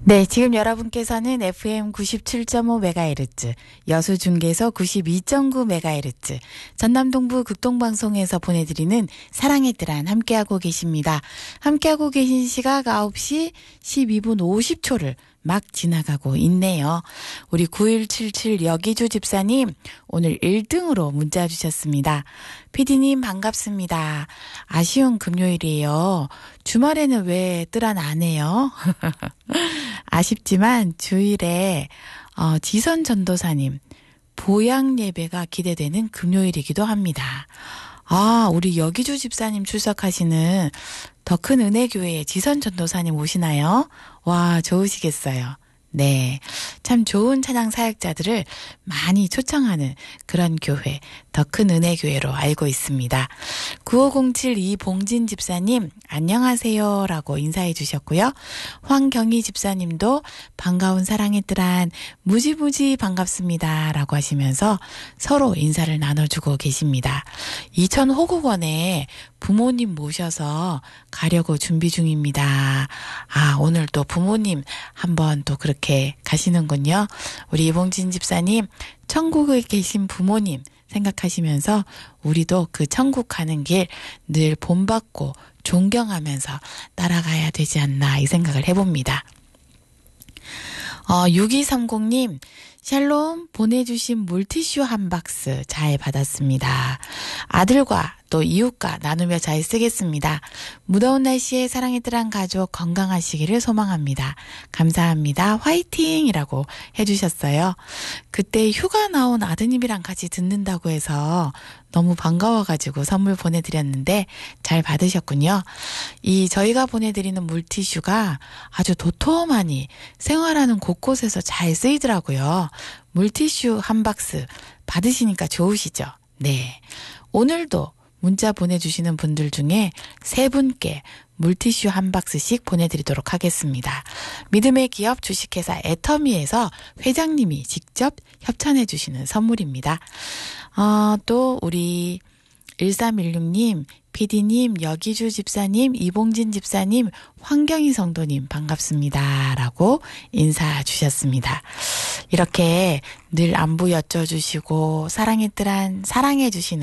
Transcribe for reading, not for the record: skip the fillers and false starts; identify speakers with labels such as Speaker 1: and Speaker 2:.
Speaker 1: 네, 지금 여러분께서는 FM 97.5MHz, 여수중계소 92.9MHz, 전남동부 극동방송에서 보내드리는 사랑의 뜰안 함께하고 계십니다. 함께하고 계신 시각 9시 12분 50초를 막 지나가고 있네요. 우리 9177 여기주 집사님 오늘 1등으로 문자 주셨습니다. PD님 반갑습니다. 아쉬운 금요일이에요. 주말에는 왜 뜰안 안 해요? 아쉽지만 주일에 지선 전도사님 보양 예배가 기대되는 금요일이기도 합니다. 우리 여기주 집사님 출석하시는 더 큰 은혜교회에 지선 전도사님 오시나요? 와, 좋으시겠어요. 네, 참 좋은 찬양 사역자들을 많이 초청하는 그런 교회, 더 큰 은혜교회로 알고 있습니다. 9507 이봉진 집사님 안녕하세요 라고 인사해 주셨고요. 황경희 집사님도 반가운 사랑의 뜰안 무지무지 반갑습니다 라고 하시면서 서로 인사를 나눠주고 계십니다. 이천 호국원에 부모님 모셔서 가려고 준비 중입니다. 오늘 또 부모님 한번 또 그렇게 가시는군요. 우리 이봉진 집사님, 천국에 계신 부모님 생각하시면서 우리도 그 천국 가는 길 늘 본받고 존경하면서 따라가야 되지 않나 이 생각을 해봅니다. 6230님, 샬롬 보내주신 물티슈 한 박스 잘 받았습니다. 아들과 또 이웃과 나누며 잘 쓰겠습니다. 무더운 날씨에 사랑의 뜰안 가족 건강하시기를 소망합니다. 감사합니다. 화이팅이라고 해주셨어요. 그때 휴가 나온 아드님이랑 같이 듣는다고 해서 너무 반가워가지고 선물 보내드렸는데 잘 받으셨군요. 저희가 보내드리는 물티슈가 아주 도톰하니 생활하는 곳곳에서 잘 쓰이더라고요. 물티슈 한 박스 받으시니까 좋으시죠? 네. 오늘도 문자 보내주시는 분들 중에 3분께 물티슈 한 박스씩 보내드리도록 하겠습니다. 믿음의 기업 주식회사 애터미에서 회장님이 직접 협찬해 주시는 선물입니다. 또 우리 1316님, PD님, 여기주 집사님, 이봉진 집사님, 황경희 성도님 반갑습니다 라고 인사 주셨습니다. 이렇게 늘 안부 여쭤주시고 사랑의 뜰안 사랑해 주시는